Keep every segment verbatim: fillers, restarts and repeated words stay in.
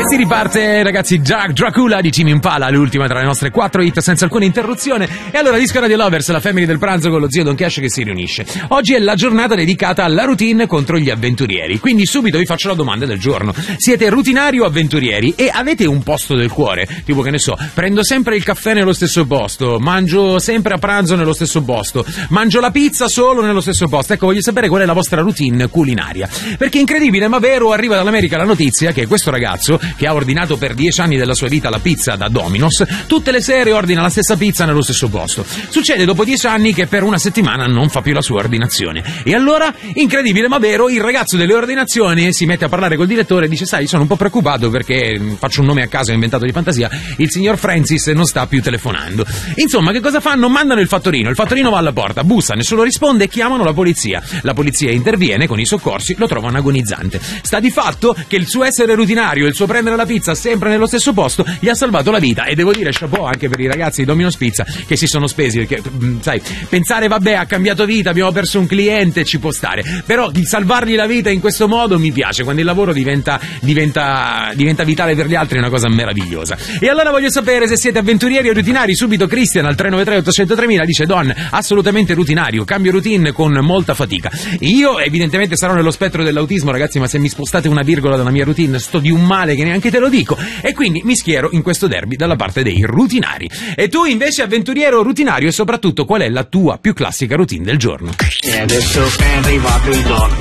si riparte, ragazzi. Jack Dracula di Tame Impala, l'ultima tra le nostre quattro hit senza alcuna interruzione. E allora Disco Radio Lovers, la family del pranzo con lo zio Don Cash che si riunisce. Oggi è la giornata dedicata alla routine contro gli avventurieri. Quindi subito vi faccio la domanda del giorno: siete routinari o avventurieri? E avete un posto del cuore? Tipo, che ne so, prendo sempre il caffè nello stesso posto, mangio sempre a pranzo nello stesso posto, mangio la pizza solo nello stesso posto. Ecco, voglio sapere qual è la vostra routine culinaria. Perché incredibile ma vero, arriva dall'America la notizia che questo ragazzo, che ha ordinato per dieci anni della sua vita la pizza da Domino's, tutte le sere ordina la stessa pizza nello stesso posto. Succede dopo dieci anni che per una settimana non fa più la sua ordinazione. E allora, incredibile ma vero, il ragazzo delle ordinazioni si mette a parlare col direttore e dice: sai, sono un po' preoccupato perché, faccio un nome a caso inventato di fantasia, il signor Francis non sta più telefonando. Insomma, che cosa fanno? Mandano il fattorino, il fattorino va alla porta, bussa, nessuno risponde e chiamano la polizia. La polizia interviene con i soccorsi, lo trovano agonizzante. Sta di fatto che il suo essere rutinario, il suo prendere la pizza sempre nello stesso posto, gli ha salvato la vita. E devo dire chapeau anche per i ragazzi di Domino's Pizza che si sono spesi, perché sai, pensare vabbè, ha cambiato vita, abbiamo perso un cliente, ci può stare, però di salvargli la vita in questo modo mi piace. Quando il lavoro diventa diventa diventa vitale per gli altri è una cosa meravigliosa. E allora voglio sapere se siete avventurieri o rutinari. Subito Christian al tre nove tre otto zero zero tre mila dice: Don, assolutamente rutinario, cambio routine con molta fatica. Io evidentemente sarò nello spettro dell'autismo, ragazzi, ma se mi spostate una virgola dalla mia routine sto di un male che neanche te lo dico, e quindi mi schiero in questo derby dalla parte dei rutinari. E tu invece, avventuriero o rutinario, e soprattutto qual è la tua più classica routine del giorno? E adesso è arrivato il doc,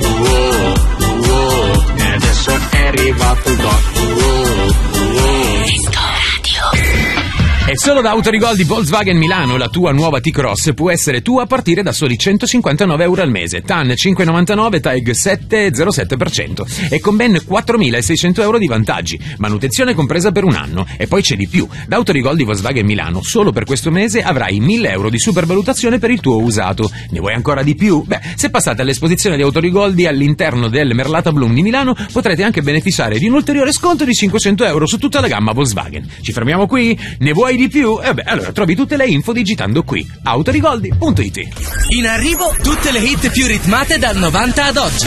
wow, wow. E adesso è arrivato il doc, wow, wow. Disco Radio. E solo da Autorigol di Volkswagen Milano la tua nuova T-Cross può essere tua a partire da soli centocinquantanove euro al mese, T A N cinque virgola novantanove, Tag sette virgola zero sette per cento e con ben quattromilaseicento euro di vantaggi, manutenzione compresa per un anno. E poi c'è di più: da Autorigol di Volkswagen Milano solo per questo mese avrai mille euro di supervalutazione per il tuo usato. Ne vuoi ancora di più? Beh, se passate all'esposizione di Autorigoldi all'interno del Merlata Bloom di Milano potrete anche beneficiare di un ulteriore sconto di cinquecento euro su tutta la gamma Volkswagen. Ci fermiamo qui? Ne vuoi di più? E eh beh, allora trovi tutte le info digitando qui autorigoldi punto it. In arrivo tutte le hit più ritmate dal novanta ad oggi.